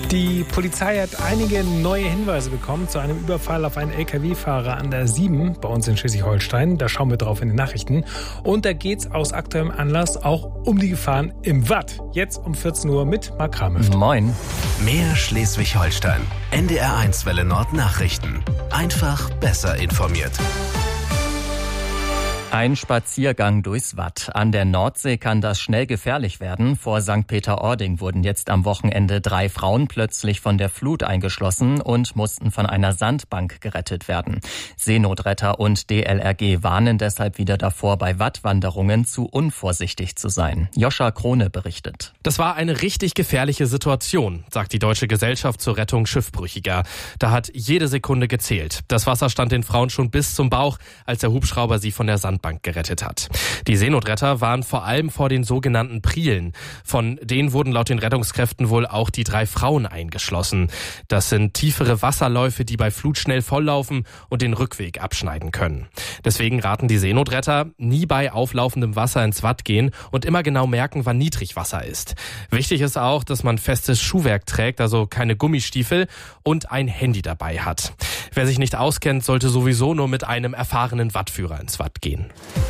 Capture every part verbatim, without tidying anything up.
Die Polizei hat einige neue Hinweise bekommen zu einem Überfall auf einen L K W-Fahrer an der sieben bei uns in Schleswig-Holstein. Da schauen wir drauf in den Nachrichten. Und da geht es aus aktuellem Anlass auch um die Gefahren im Watt. Jetzt um vierzehn Uhr mit Marc Kramhöft. Moin. Mehr Schleswig-Holstein. N D R eins Welle Nord Nachrichten. Einfach besser informiert. Ein Spaziergang durchs Watt. An der Nordsee kann das schnell gefährlich werden. Vor Sankt Peter-Ording wurden jetzt am Wochenende drei Frauen plötzlich von der Flut eingeschlossen und mussten von einer Sandbank gerettet werden. Seenotretter und D L R G warnen deshalb wieder davor, bei Wattwanderungen zu unvorsichtig zu sein. Joscha Krone berichtet. Das war eine richtig gefährliche Situation, sagt die Deutsche Gesellschaft zur Rettung Schiffbrüchiger. Da hat jede Sekunde gezählt. Das Wasser stand den Frauen schon bis zum Bauch, als der Hubschrauber sie von der Sandbank gerettet hat. Die Seenotretter waren vor allem vor den sogenannten Prielen. Von denen wurden laut den Rettungskräften wohl auch die drei Frauen eingeschlossen. Das sind tiefere Wasserläufe, die bei Flut schnell volllaufen und den Rückweg abschneiden können. Deswegen raten die Seenotretter, nie bei auflaufendem Wasser ins Watt gehen und immer genau merken, wann Niedrigwasser ist. Wichtig ist auch, dass man festes Schuhwerk trägt, also keine Gummistiefel, und ein Handy dabei hat. Wer sich nicht auskennt, sollte sowieso nur mit einem erfahrenen Wattführer ins Watt gehen.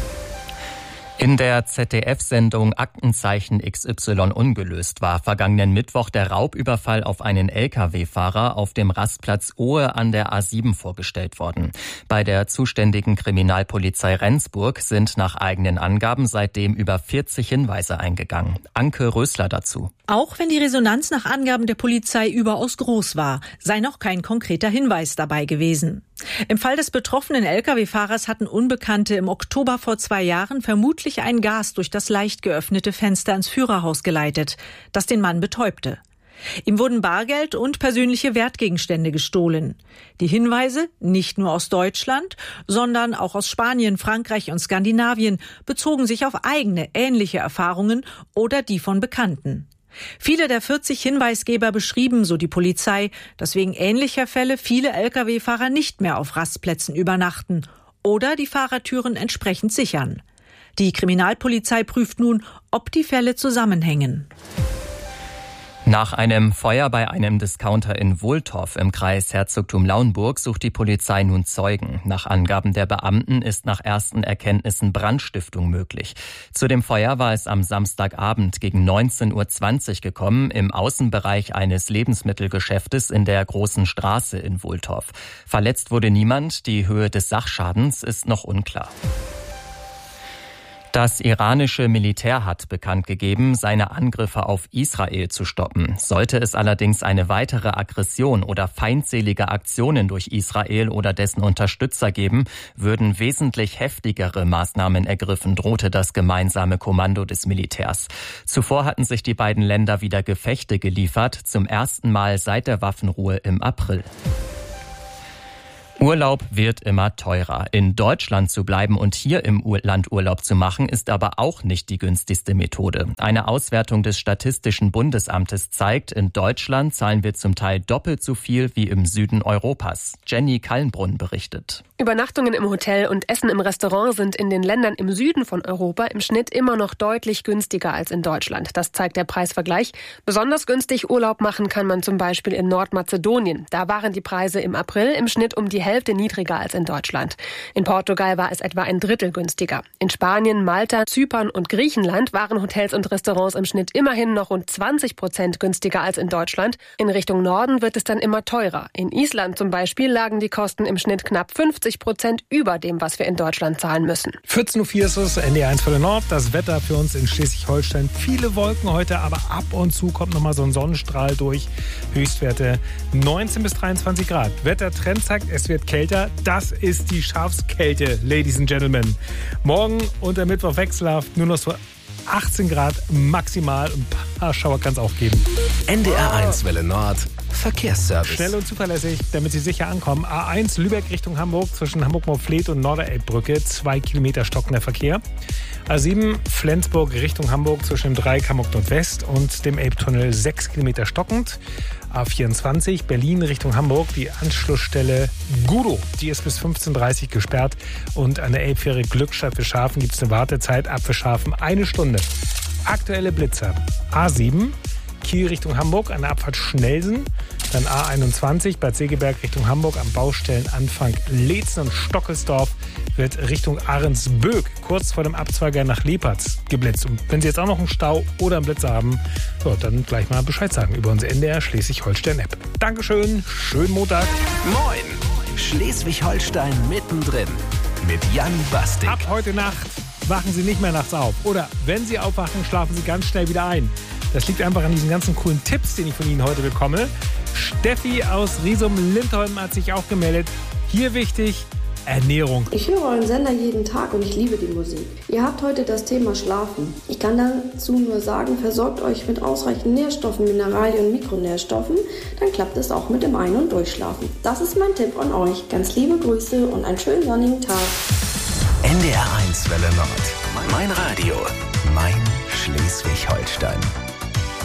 In der Z D F-Sendung Aktenzeichen X Y ungelöst war vergangenen Mittwoch der Raubüberfall auf einen L K W-Fahrer auf dem Rastplatz Ohe an der A sieben vorgestellt worden. Bei der zuständigen Kriminalpolizei Rendsburg sind nach eigenen Angaben seitdem über vierzig Hinweise eingegangen. Anke Rösler dazu. Auch wenn die Resonanz nach Angaben der Polizei überaus groß war, sei noch kein konkreter Hinweis dabei gewesen. Im Fall des betroffenen L K W-Fahrers hatten Unbekannte im Oktober vor zwei Jahren vermutlich ein Gas durch das leicht geöffnete Fenster ins Führerhaus geleitet, das den Mann betäubte. Ihm wurden Bargeld und persönliche Wertgegenstände gestohlen. Die Hinweise, nicht nur aus Deutschland, sondern auch aus Spanien, Frankreich und Skandinavien, bezogen sich auf eigene, ähnliche Erfahrungen oder die von Bekannten. Viele der vierzig Hinweisgeber beschrieben, so die Polizei, dass wegen ähnlicher Fälle viele L K W-Fahrer nicht mehr auf Rastplätzen übernachten oder die Fahrertüren entsprechend sichern. Die Kriminalpolizei prüft nun, ob die Fälle zusammenhängen. Nach einem Feuer bei einem Discounter in Wohltorf im Kreis Herzogtum Lauenburg sucht die Polizei nun Zeugen. Nach Angaben der Beamten ist nach ersten Erkenntnissen Brandstiftung möglich. Zu dem Feuer war es am Samstagabend gegen neunzehn Uhr zwanzig gekommen im Außenbereich eines Lebensmittelgeschäftes in der Großen Straße in Wohltorf. Verletzt wurde niemand, die Höhe des Sachschadens ist noch unklar. Das iranische Militär hat bekannt gegeben, seine Angriffe auf Israel zu stoppen. Sollte es allerdings eine weitere Aggression oder feindselige Aktionen durch Israel oder dessen Unterstützer geben, würden wesentlich heftigere Maßnahmen ergriffen, drohte das gemeinsame Kommando des Militärs. Zuvor hatten sich die beiden Länder wieder Gefechte geliefert, zum ersten Mal seit der Waffenruhe im April. Urlaub wird immer teurer. In Deutschland zu bleiben und hier im Land Urlaub zu machen, ist aber auch nicht die günstigste Methode. Eine Auswertung des Statistischen Bundesamtes zeigt, in Deutschland zahlen wir zum Teil doppelt so viel wie im Süden Europas. Jenny Kallenbrunn berichtet. Übernachtungen im Hotel und Essen im Restaurant sind in den Ländern im Süden von Europa im Schnitt immer noch deutlich günstiger als in Deutschland. Das zeigt der Preisvergleich. Besonders günstig Urlaub machen kann man zum Beispiel in Nordmazedonien. Da waren die Preise im April im Schnitt um die Hälfte niedriger als in Deutschland. In Portugal war es etwa ein Drittel günstiger. In Spanien, Malta, Zypern und Griechenland waren Hotels und Restaurants im Schnitt immerhin noch rund zwanzig Prozent günstiger als in Deutschland. In Richtung Norden wird es dann immer teurer. In Island zum Beispiel lagen die Kosten im Schnitt knapp fünfzig Prozent über dem, was wir in Deutschland zahlen müssen. vierzehn Uhr vier ist es, N D R eins Welle Nord. Das Wetter für uns in Schleswig-Holstein. Viele Wolken heute, aber ab und zu kommt nochmal so ein Sonnenstrahl durch. Höchstwerte neunzehn bis dreiundzwanzig Grad. Wettertrend zeigt, es wird kälter. Das ist die Schafskälte, Ladies and Gentlemen. Morgen und der Mittwoch wechselhaft, nur noch so achtzehn Grad maximal. Ein paar Schauer kann es auch geben. N D R eins Welle Nord. Verkehrsservice. Schnell und zuverlässig, damit Sie sicher ankommen. A eins Lübeck Richtung Hamburg zwischen Hamburg-Moorfleet und Norderelbbrücke. Zwei Kilometer stockender Verkehr. A sieben Flensburg Richtung Hamburg zwischen dem Dreieck Hamburg Nordwest und dem Elbtunnel. Sechs Kilometer stockend. A vierundzwanzig Berlin Richtung Hamburg. Die Anschlussstelle Gudow. Die ist bis fünfzehn Uhr dreißig gesperrt. Und an der Elbfähre Glückstadt für Schafen gibt es eine Wartezeit ab für Schafen eine Stunde. Aktuelle Blitzer. A sieben Kiel Richtung Hamburg an der Abfahrt Schnelsen. Dann A einundzwanzig, Bad Segeberg Richtung Hamburg am Baustellenanfang Leetzen und Stockelsdorf wird Richtung Ahrensböck kurz vor dem Abzweiger nach Lepertz geblitzt. Und wenn Sie jetzt auch noch einen Stau oder einen Blitzer haben, so, dann gleich mal Bescheid sagen über unsere N D R Schleswig-Holstein-App. Dankeschön, schönen Montag. Moin, Schleswig-Holstein mittendrin mit Jan Bastik. Ab heute Nacht wachen Sie nicht mehr nachts auf. Oder wenn Sie aufwachen, schlafen Sie ganz schnell wieder ein. Das liegt einfach an diesen ganzen coolen Tipps, den ich von Ihnen heute bekomme. Steffi aus Riesum-Lindholm hat sich auch gemeldet. Hier wichtig, Ernährung. Ich höre euren Sender jeden Tag und ich liebe die Musik. Ihr habt heute das Thema Schlafen. Ich kann dazu nur sagen, versorgt euch mit ausreichend Nährstoffen, Mineralien und Mikronährstoffen, dann klappt es auch mit dem Ein- und Durchschlafen. Das ist mein Tipp an euch. Ganz liebe Grüße und einen schönen sonnigen Tag. N D R eins Welle Nord. Mein Radio. Mein Schleswig-Holstein.